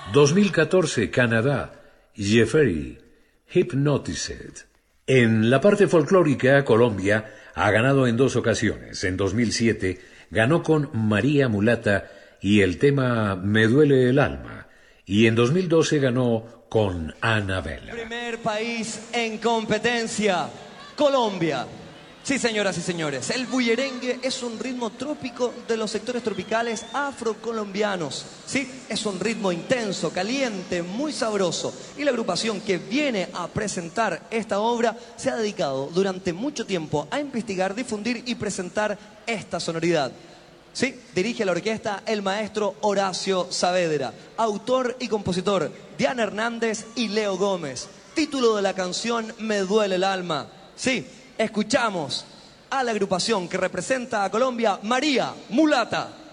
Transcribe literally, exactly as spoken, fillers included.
dos mil catorce, Canadá, Jeffery, Hypnotized. En la parte folclórica, Colombia ha ganado en dos ocasiones. En dos mil siete ganó con María Mulata y el tema Me duele el alma. Y en dos mil doce ganó con Anabela. Primer país en competencia, Colombia. Sí, señoras y señores, el bullerengue es un ritmo trópico de los sectores tropicales afrocolombianos. Sí, es un ritmo intenso, caliente, muy sabroso. Y la agrupación que viene a presentar esta obra se ha dedicado durante mucho tiempo a investigar, difundir y presentar esta sonoridad. Sí, dirige la orquesta el maestro Horacio Saavedra, autor y compositor Diana Hernández y Leo Gómez. Título de la canción Me duele el alma. Sí, escuchamos a la agrupación que representa a Colombia, María Mulata.